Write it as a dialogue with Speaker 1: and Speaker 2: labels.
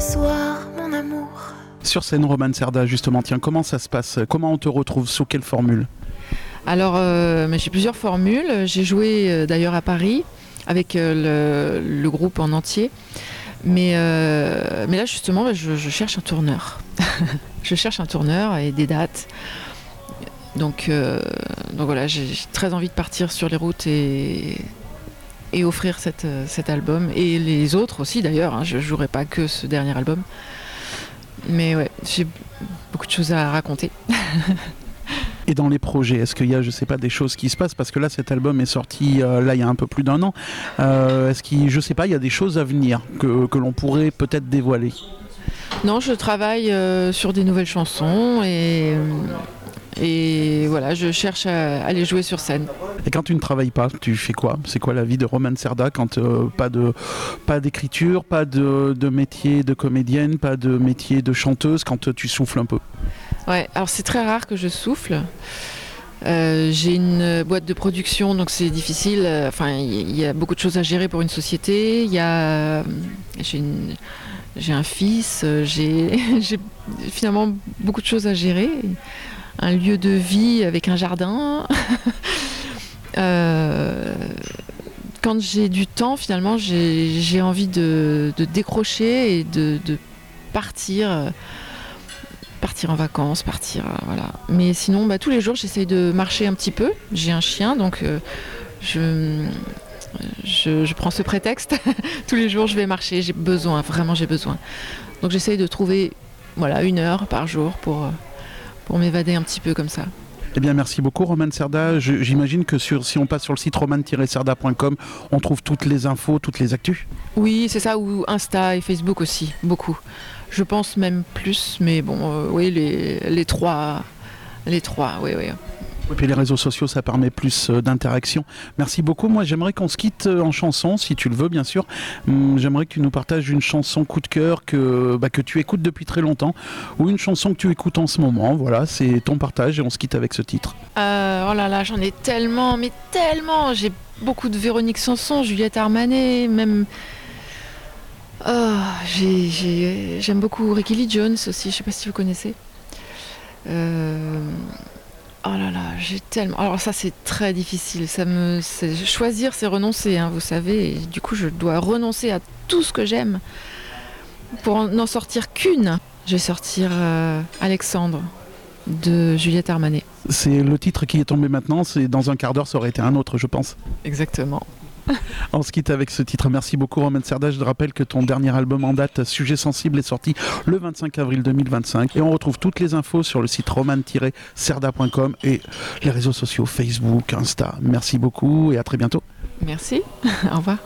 Speaker 1: soir, mon amour.
Speaker 2: Sur scène, Romane Cerda, justement, tiens, comment ça se passe? Comment on te retrouve? Sous quelle formule?
Speaker 3: Alors, j'ai plusieurs formules. J'ai joué d'ailleurs à Paris avec le groupe en entier. Mais là, justement, je cherche un tourneur. Je cherche un tourneur et des dates. Donc voilà, j'ai très envie de partir sur les routes et offrir cet album. Et les autres aussi, d'ailleurs. Hein, je ne jouerai pas que ce dernier album. Mais ouais, j'ai beaucoup de choses à raconter.
Speaker 2: Et dans les projets, est-ce qu'il y a, je sais pas, des choses qui se passent? Parce que là, cet album est sorti là il y a un peu plus d'1 an. Est-ce qu'il, je sais pas, il y a des choses à venir que l'on pourrait peut-être dévoiler?
Speaker 3: Non, je travaille sur des nouvelles chansons et voilà, je cherche à les jouer sur scène.
Speaker 2: Et quand tu ne travailles pas, tu fais quoi? C'est quoi la vie de Romane Cerda quand pas d'écriture, pas de métier de comédienne, pas de métier de chanteuse, quand tu souffles un peu?
Speaker 3: Ouais, alors c'est très rare que je souffle. J'ai une boîte de production, donc c'est difficile. Enfin, il y a beaucoup de choses à gérer pour une société. J'ai un fils, j'ai finalement beaucoup de choses à gérer. Un lieu de vie avec un jardin. Quand j'ai du temps, finalement, j'ai envie de décrocher et de partir en vacances, voilà. Mais sinon, tous les jours, j'essaye de marcher un petit peu. J'ai un chien, donc je prends ce prétexte. Tous les jours, je vais marcher. J'ai besoin. Donc, j'essaye de trouver 1 heure par jour pour m'évader un petit peu comme ça.
Speaker 2: Eh bien, merci beaucoup, Romane Cerda. J'imagine que si on passe sur le site romane-cerda.com, on trouve toutes les infos, toutes les actus.
Speaker 3: Oui, c'est ça, ou Insta et Facebook aussi, beaucoup. Je pense même plus, mais bon, oui, les trois, oui.
Speaker 2: Et puis les réseaux sociaux, ça permet plus d'interaction. Merci beaucoup. Moi, j'aimerais qu'on se quitte en chanson, si tu le veux, bien sûr. J'aimerais que tu nous partages une chanson coup de cœur que tu écoutes depuis très longtemps, ou une chanson que tu écoutes en ce moment. Voilà, c'est ton partage et on se quitte avec ce titre.
Speaker 3: Oh là là, j'en ai tellement, mais tellement. J'ai beaucoup de Véronique Sanson, Juliette Armanet, même... j'aime beaucoup Ricky Lee Jones aussi, je sais pas si vous connaissez. Oh là là, j'ai tellement... Alors ça, c'est très difficile. Choisir, c'est renoncer, hein, vous savez. Et du coup, je dois renoncer à tout ce que j'aime pour n'en sortir qu'une. Je vais sortir Alexandre de Juliette Armanet.
Speaker 2: C'est le titre qui est tombé maintenant. C'est dans un quart d'heure, ça aurait été un autre, je pense.
Speaker 3: Exactement.
Speaker 2: On se quitte avec ce titre. Merci beaucoup, Romane Cerda. Je te rappelle que ton dernier album en date, Sujet sensible, est sorti le 25 avril 2025. Et on retrouve toutes les infos sur le site romane-cerda.com et les réseaux sociaux Facebook, Insta. Merci beaucoup et à très bientôt.
Speaker 3: Merci. Au revoir.